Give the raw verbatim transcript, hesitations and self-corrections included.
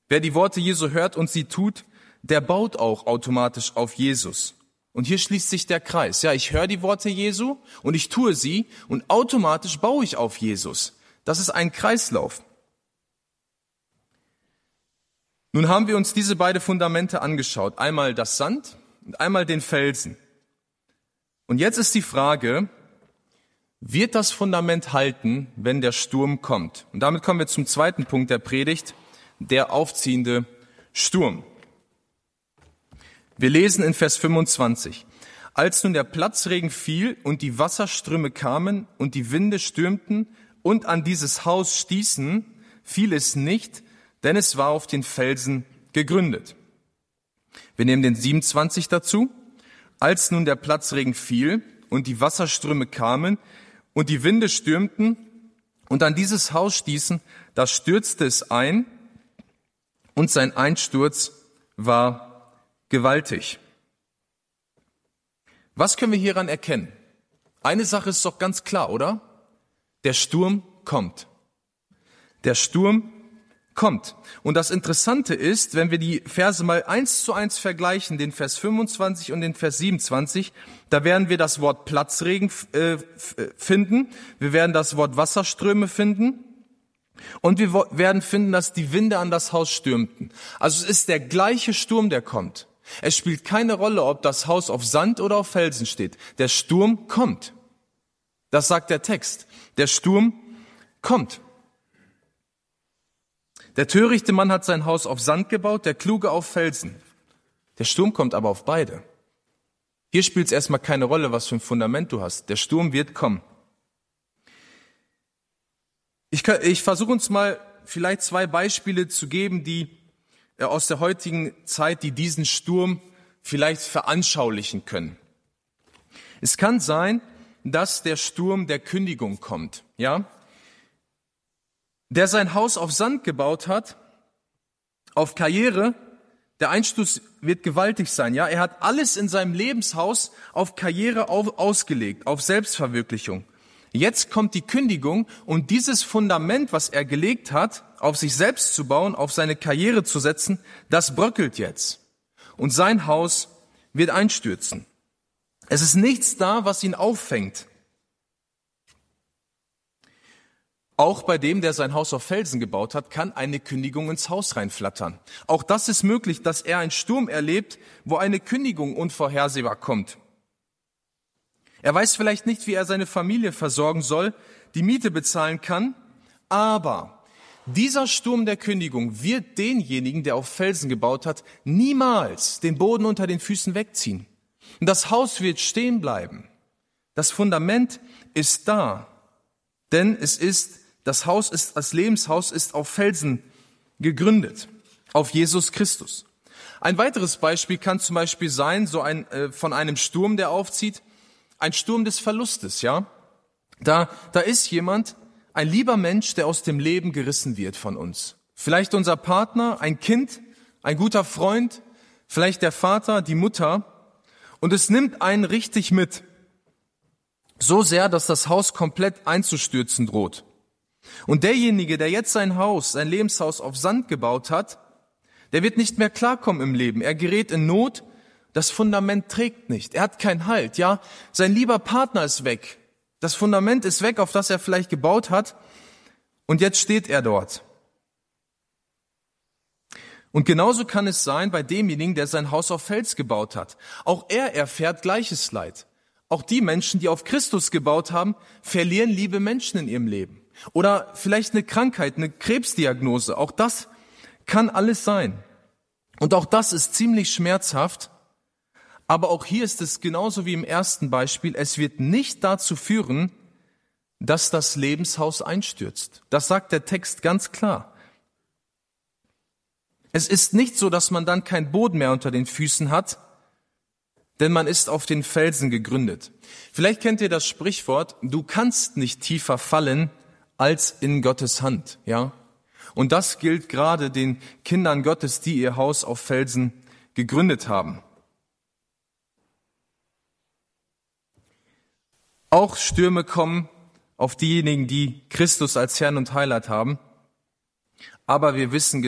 Wer die Worte Jesu hört und sie tut, der baut auch automatisch auf Jesus. Und hier schließt sich der Kreis. Ja, ich höre die Worte Jesu und ich tue sie und automatisch baue ich auf Jesus. Das ist ein Kreislauf. Nun haben wir uns diese beiden Fundamente angeschaut. Einmal das Sand und einmal den Felsen. Und jetzt ist die Frage, wird das Fundament halten, wenn der Sturm kommt? Und damit kommen wir zum zweiten Punkt der Predigt, der aufziehende Sturm. Wir lesen in Vers fünfundzwanzig. Als nun der Platzregen fiel und die Wasserströme kamen und die Winde stürmten und an dieses Haus stießen, fiel es nicht, denn es war auf den Felsen gegründet. Wir nehmen den siebenundzwanzig dazu. Als nun der Platzregen fiel und die Wasserströme kamen und die Winde stürmten und an dieses Haus stießen, da stürzte es ein und sein Einsturz war gewaltig. Was können wir hieran erkennen? Eine Sache ist doch ganz klar, oder? Der Sturm kommt. Der Sturm kommt. Und das Interessante ist, wenn wir die Verse mal eins zu eins vergleichen, den Vers fünfundzwanzig und den Vers siebenundzwanzig, da werden wir das Wort Platzregen äh, finden, wir werden das Wort Wasserströme finden und wir werden finden, dass die Winde an das Haus stürmten. Also es ist der gleiche Sturm, der kommt. Es spielt keine Rolle, ob das Haus auf Sand oder auf Felsen steht. Der Sturm kommt. Das sagt der Text. Der Sturm kommt. Der törichte Mann hat sein Haus auf Sand gebaut, der Kluge auf Felsen. Der Sturm kommt aber auf beide. Hier spielt es erstmal keine Rolle, was für ein Fundament du hast. Der Sturm wird kommen. Ich, ich versuche uns mal vielleicht zwei Beispiele zu geben, die aus der heutigen Zeit, die diesen Sturm vielleicht veranschaulichen können. Es kann sein, dass der Sturm der Kündigung kommt, ja? Der sein Haus auf Sand gebaut hat, auf Karriere, der Einsturz wird gewaltig sein, ja? Er hat alles in seinem Lebenshaus auf Karriere auf, ausgelegt, auf Selbstverwirklichung. Jetzt kommt die Kündigung und dieses Fundament, was er gelegt hat, auf sich selbst zu bauen, auf seine Karriere zu setzen, das bröckelt jetzt. Und sein Haus wird einstürzen. Es ist nichts da, was ihn auffängt. Auch bei dem, der sein Haus auf Felsen gebaut hat, kann eine Kündigung ins Haus reinflattern. Auch das ist möglich, dass er einen Sturm erlebt, wo eine Kündigung unvorhersehbar kommt. Er weiß vielleicht nicht, wie er seine Familie versorgen soll, die Miete bezahlen kann, aber dieser Sturm der Kündigung wird denjenigen, der auf Felsen gebaut hat, niemals den Boden unter den Füßen wegziehen. Und das Haus wird stehen bleiben. Das Fundament ist da, denn es ist, das Haus ist, das Lebenshaus ist auf Felsen gegründet, auf Jesus Christus. Ein weiteres Beispiel kann zum Beispiel sein, so ein, äh, von einem Sturm, der aufzieht, ein Sturm des Verlustes, ja. Da, da ist jemand, ein lieber Mensch, der aus dem Leben gerissen wird von uns. Vielleicht unser Partner, ein Kind, ein guter Freund, vielleicht der Vater, die Mutter. Und es nimmt einen richtig mit. So sehr, dass das Haus komplett einzustürzen droht. Und derjenige, der jetzt sein Haus, sein Lebenshaus auf Sand gebaut hat, der wird nicht mehr klarkommen im Leben. Er gerät in Not. Das Fundament trägt nicht. Er hat keinen Halt, ja. Sein lieber Partner ist weg. Das Fundament ist weg, auf das er vielleicht gebaut hat. Und jetzt steht er dort. Und genauso kann es sein bei demjenigen, der sein Haus auf Fels gebaut hat. Auch er erfährt gleiches Leid. Auch die Menschen, die auf Christus gebaut haben, verlieren liebe Menschen in ihrem Leben. Oder vielleicht eine Krankheit, eine Krebsdiagnose. Auch das kann alles sein. Und auch das ist ziemlich schmerzhaft. Aber auch hier ist es genauso wie im ersten Beispiel. Es wird nicht dazu führen, dass das Lebenshaus einstürzt. Das sagt der Text ganz klar. Es ist nicht so, dass man dann keinen Boden mehr unter den Füßen hat, denn man ist auf den Felsen gegründet. Vielleicht kennt ihr das Sprichwort, du kannst nicht tiefer fallen als in Gottes Hand, ja? Und das gilt gerade den Kindern Gottes, die ihr Haus auf Felsen gegründet haben. Auch Stürme kommen auf diejenigen, die Christus als Herrn und Heiland haben. Aber wir wissen